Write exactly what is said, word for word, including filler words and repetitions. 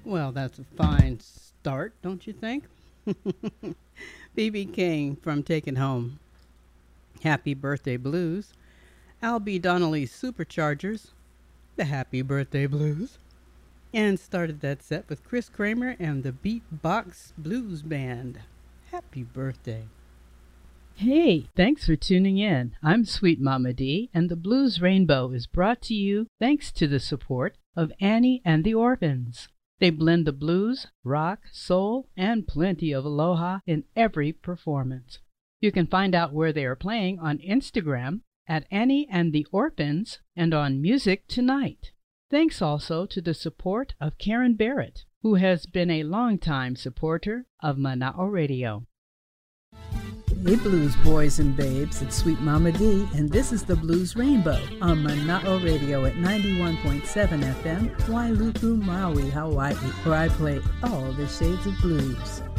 Well, that's a fine start, don't you think? B B King from Taken Home, Happy Birthday Blues, Al B. Donnelly's Superchargers, the Happy Birthday Blues, and started that set with Chris Kramer and the Beatbox Blues Band. Happy birthday. Hey, thanks for tuning in. I'm Sweet Mama D, and the Blues Rainbow is brought to you thanks to the support of Annie and the Orphans. They blend the blues, rock, soul, and plenty of aloha in every performance. You can find out where they are playing on Instagram at Annie and the Orphans and on Music Tonight. Thanks also to the support of Karen Barrett, who has been a longtime supporter of Mana'o Radio. Hey Blues boys and babes, it's Sweet Mama D, and this is the Blues Rainbow on Mana'o Radio at ninety-one point seven F M, Wailuku, Maui, Hawaii, where I play all the shades of blues.